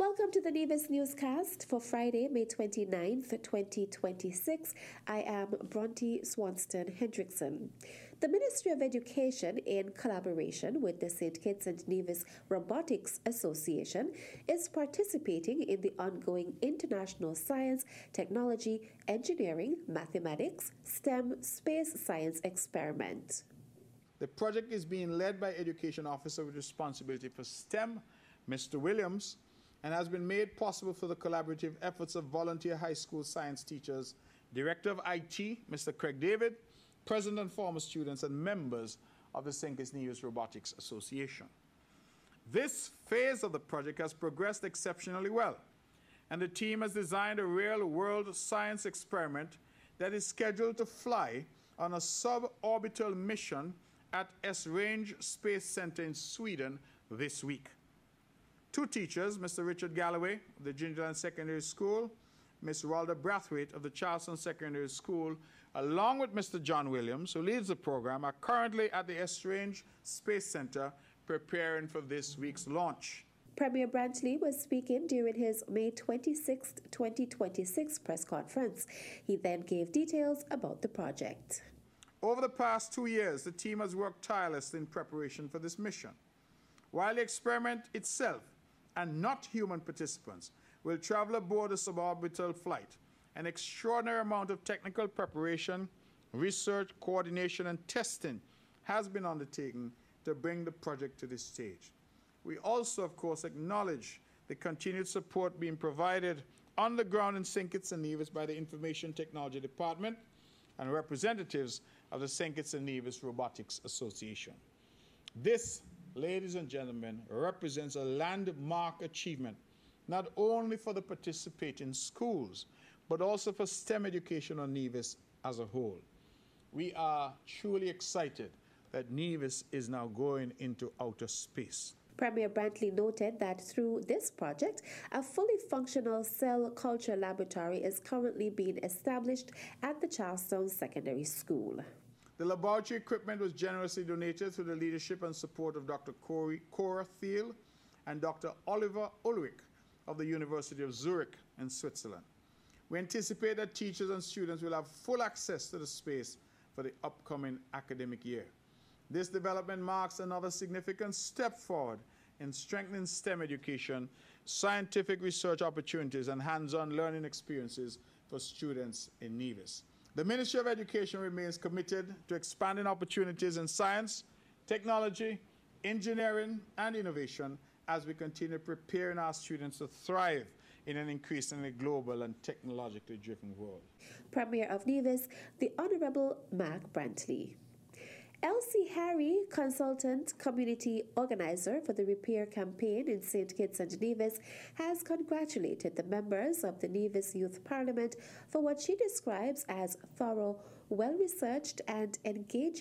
Welcome to the Nevis Newscast for Friday, May 29th, 2026. I am Bronte Swanston Hendrickson. The Ministry of Education, in collaboration with the St. Kitts and Nevis Robotics Association, is participating in the ongoing International Science, Technology, Engineering, Mathematics, STEM Space Science Experiment. The project is being led by Education Officer with responsibility for STEM, Mr. Williams, and has been made possible for the collaborative efforts of volunteer high school science teachers, Director of IT, Mr. Craig David, present and former students, and members of the St. Kitts Nevis Robotics Association. This phase of the project has progressed exceptionally well, and the team has designed a real-world science experiment that is scheduled to fly on a suborbital mission at Esrange Space Center in Sweden this week. Two teachers, Mr. Richard Galloway of the Gingerland Secondary School, Ms. Ralda Brathwaite of the Charleston Secondary School, along with Mr. John Williams, who leads the program, are currently at the Esrange Space Center preparing for this week's launch. Premier Brantley was speaking during his May 26, 2026 press conference. He then gave details about the project. Over the past 2 years, the team has worked tirelessly in preparation for this mission. While the experiment itself, and not human participants, will travel aboard a suborbital flight, an extraordinary amount of technical preparation, research, coordination, and testing has been undertaken to bring the project to this stage. We also, of course, acknowledge the continued support being provided on the ground in St. Kitts and Nevis by the Information Technology Department and representatives of the St. Kitts and Nevis Robotics Association. This, ladies and gentlemen, represents a landmark achievement, not only for the participating schools, but also for STEM education on Nevis as a whole. We are truly excited that Nevis is now going into outer space. Premier Brantley noted that through this project, a fully functional cell culture laboratory is currently being established at the Charlestown Secondary School. The laboratory equipment was generously donated through the leadership and support of Dr. Cora Thiel and Dr. Oliver Ulrich of the University of Zurich in Switzerland. We anticipate that teachers and students will have full access to the space for the upcoming academic year. This development marks another significant step forward in strengthening STEM education, scientific research opportunities, and hands-on learning experiences for students in Nevis. The Ministry of Education remains committed to expanding opportunities in science, technology, engineering, and innovation as we continue preparing our students to thrive in an increasingly global and technologically driven world. Premier of Nevis, the Honorable Mark Brantley. Elsie Harry, consultant community organizer for the repair campaign in St. Kitts and Nevis, has congratulated the members of the Nevis Youth Parliament for what she describes as thorough, well-researched and engaging